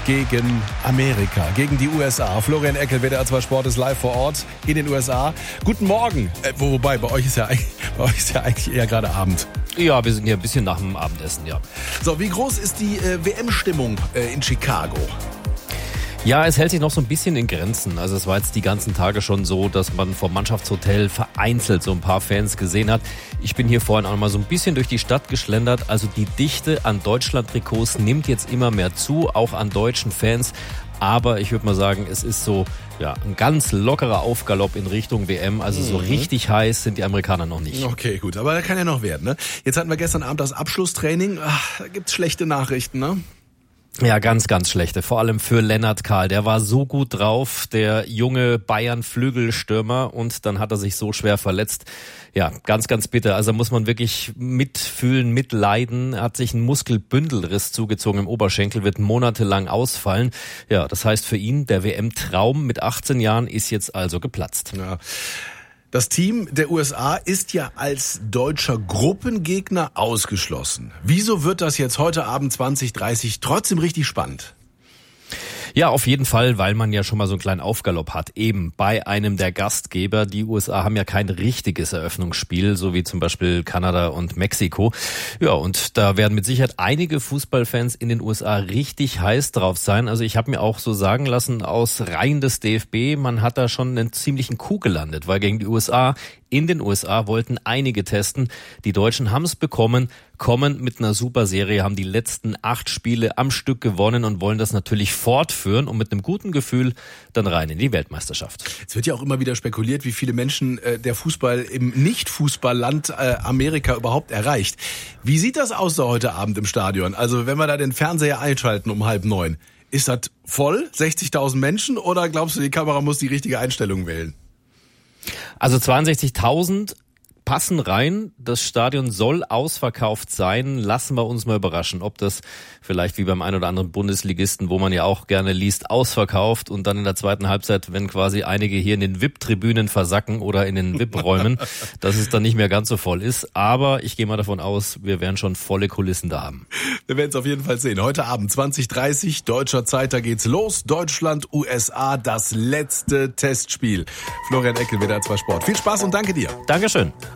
gegen Amerika, gegen die USA. Florian Eckel, WDR 2 Sport, ist live vor Ort in den USA. Guten Morgen. Wobei, bei euch ist ja eigentlich eher gerade Abend. Ja, wir sind hier ein bisschen nach dem Abendessen, ja. So, wie groß ist die WM-Stimmung in Chicago? Ja, es hält sich noch so ein bisschen in Grenzen. Also es war jetzt die ganzen Tage schon so, dass man vom Mannschaftshotel vereinzelt so ein paar Fans gesehen hat. Ich bin hier vorhin auch mal so ein bisschen durch die Stadt geschlendert. Also die Dichte an Deutschland-Trikots nimmt jetzt immer mehr zu, auch an deutschen Fans. Aber ich würde mal sagen, es ist so ein ganz lockerer Aufgalopp in Richtung WM. Also so richtig heiß sind die Amerikaner noch nicht. Okay, gut, aber da kann ja noch werden, ne? Jetzt hatten wir gestern Abend das Abschlusstraining. Da gibt's schlechte Nachrichten, ne? Ja, ganz, ganz schlechte. Vor allem für Lennart Kahl. Der war so gut drauf, der junge Bayern-Flügelstürmer, und dann hat er sich so schwer verletzt. Ja, ganz, ganz bitter. Also muss man wirklich mitfühlen, mitleiden. Er hat sich einen Muskelbündelriss zugezogen im Oberschenkel, wird monatelang ausfallen. Ja, das heißt für ihn, der WM-Traum mit 18 Jahren ist jetzt also geplatzt. Ja. Das Team der USA ist ja als deutscher Gruppengegner ausgeschlossen. Wieso wird das jetzt heute Abend 20:30 trotzdem richtig spannend? Ja, auf jeden Fall, weil man ja schon mal so einen kleinen Aufgalopp hat, eben bei einem der Gastgeber. Die USA haben ja kein richtiges Eröffnungsspiel, so wie zum Beispiel Kanada und Mexiko. Ja, und da werden mit Sicherheit einige Fußballfans in den USA richtig heiß drauf sein. Also ich habe mir auch so sagen lassen aus Reihen des DFB, man hat da schon einen ziemlichen Coup gelandet, weil gegen die USA, in den USA wollten einige testen. Die Deutschen haben es bekommen, kommen mit einer super Serie, haben die letzten 8 Spiele am Stück gewonnen und wollen das natürlich fortführen und mit einem guten Gefühl dann rein in die Weltmeisterschaft. Es wird ja auch immer wieder spekuliert, wie viele Menschen der Fußball im Nicht-Fußballland Amerika überhaupt erreicht. Wie sieht das aus da heute Abend im Stadion? Also wenn wir da den Fernseher einschalten um 8:30, ist das voll, 60.000 Menschen, oder glaubst du, die Kamera muss die richtige Einstellung wählen? Also 62.000 passen rein. Das Stadion soll ausverkauft sein. Lassen wir uns mal überraschen, ob das vielleicht wie beim einen oder anderen Bundesligisten, wo man ja auch gerne liest, ausverkauft und dann in der zweiten Halbzeit, wenn quasi einige hier in den VIP-Tribünen versacken oder in den VIP-Räumen, dass es dann nicht mehr ganz so voll ist. Aber ich gehe mal davon aus, wir werden schon volle Kulissen da haben. Wir werden es auf jeden Fall sehen. Heute Abend 20:30 deutscher Zeit, da geht's los. Deutschland, USA, das letzte Testspiel. Florian Eckel, WDR 2 Sport. Viel Spaß und danke dir. Dankeschön.